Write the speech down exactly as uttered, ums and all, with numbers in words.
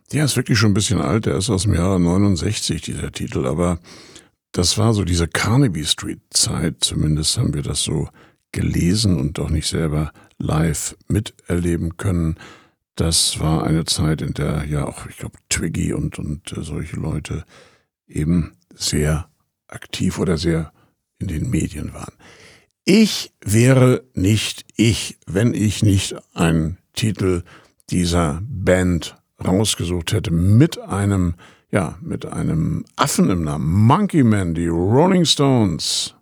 Der ist wirklich schon ein bisschen alt, der ist aus dem Jahre neunundsechzig, dieser Titel, aber das war so diese Carnaby Street Zeit, zumindest haben wir das so gelesen und auch nicht selber live miterleben können. Das war eine Zeit, in der ja auch, ich glaube, Twiggy und, und äh, solche Leute eben sehr aktiv oder sehr in den Medien waren. Ich wäre nicht ich, wenn ich nicht einen Titel dieser Band rausgesucht hätte mit einem, ja, mit einem Affen im Namen. Monkey Man, die Rolling Stones.